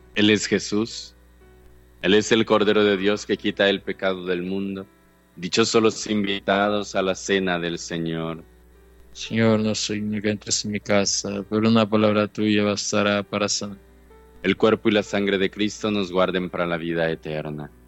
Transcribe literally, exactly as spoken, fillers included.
Él es Jesús, Él es el Cordero de Dios que quita el pecado del mundo. Dichosos los invitados a la cena del Señor. Señor, no soy digno que entres en mi casa, pero una palabra tuya bastará para sanar. El cuerpo y la sangre de Cristo nos guarden para la vida eterna.